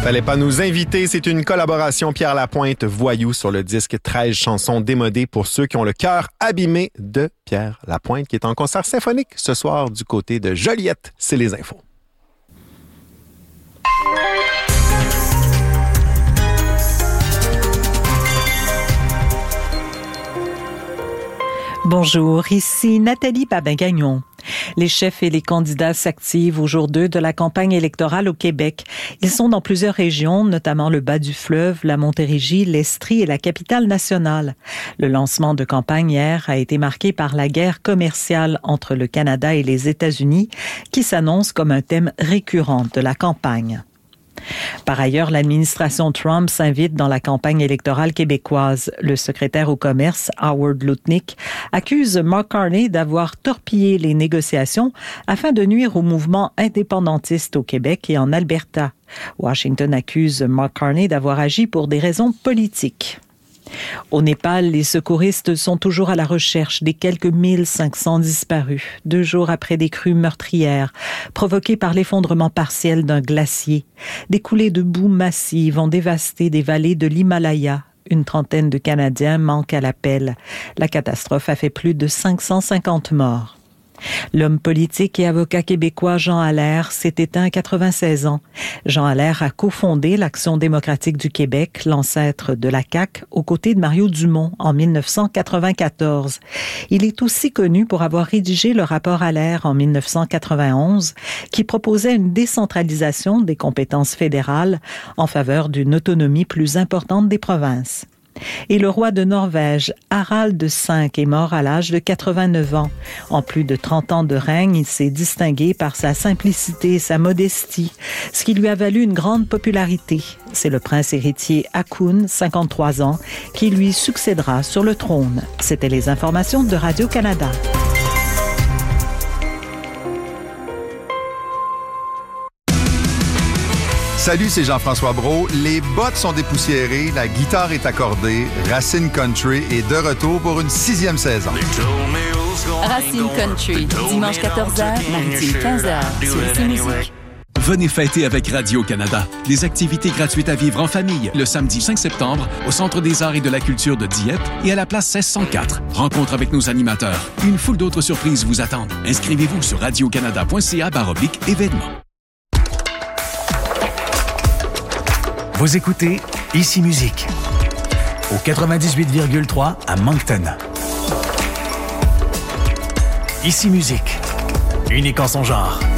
Fallait pas nous inviter, c'est une collaboration Pierre Lapointe Voyou sur le disque 13 chansons démodées pour ceux qui ont le cœur abîmé de Pierre Lapointe qui est en concert symphonique ce soir du côté de Joliette. C'est les infos. Bonjour, ici Nathalie Babin-Gagnon. Les chefs et les candidats s'activent au jour 2 de la campagne électorale au Québec. Ils sont dans plusieurs régions, notamment le bas du fleuve, la Montérégie, l'Estrie et la capitale nationale. Le lancement de campagne hier a été marqué par la guerre commerciale entre le Canada et les États-Unis, qui s'annonce comme un thème récurrent de la campagne. Par ailleurs, l'administration Trump s'invite dans la campagne électorale québécoise. Le secrétaire au commerce, Howard Lutnick, accuse Mark Carney d'avoir torpillé les négociations afin de nuire au mouvement indépendantiste au Québec et en Alberta. Washington accuse Mark Carney d'avoir agi pour des raisons politiques. Au Népal, les secouristes sont toujours à la recherche des quelques 1500 disparus, 2 jours après des crues meurtrières provoquées par l'effondrement partiel d'un glacier. Des coulées de boue massive ont dévasté des vallées de l'Himalaya. Une trentaine de Canadiens manquent à l'appel. La catastrophe a fait plus de 550 morts. L'homme politique et avocat québécois Jean Allaire s'est éteint à 96 ans. Jean Allaire a cofondé l'Action démocratique du Québec, l'ancêtre de la CAQ, aux côtés de Mario Dumont en 1994. Il est aussi connu pour avoir rédigé le rapport Allaire en 1991, qui proposait une décentralisation des compétences fédérales en faveur d'une autonomie plus importante des provinces. Et le roi de Norvège, Harald V, est mort à l'âge de 89 ans. En plus de 30 ans de règne, il s'est distingué par sa simplicité et sa modestie, ce qui lui a valu une grande popularité. C'est le prince héritier Haakon, 53 ans, qui lui succédera sur le trône. C'était les informations de Radio-Canada. Salut, c'est Jean-François Brault. Les bottes sont dépoussiérées, la guitare est accordée. Racine Country est de retour pour une 6e saison. Racine Country, dimanche 14h, mardi 15h, sur ici Musique. Venez fêter avec Radio-Canada. Des activités gratuites à vivre en famille le samedi 5 septembre au Centre des arts et de la culture de Dieppe et à la place 1604. Rencontre avec nos animateurs. Une foule d'autres surprises vous attendent. Inscrivez-vous sur radiocanada.ca/événements. Vous écoutez Ici Musique au 98,3 à Moncton. Ici Musique, unique en son genre.